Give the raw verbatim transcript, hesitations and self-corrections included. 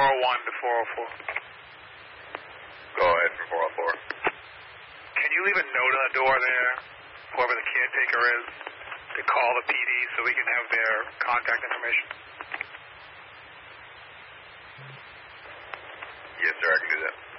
oh one to four oh four. Go ahead for four oh four. Can you leave a note on the door there, whoever the caretaker is, to call the P D so we can have their contact information? Yes, sir, I can do that.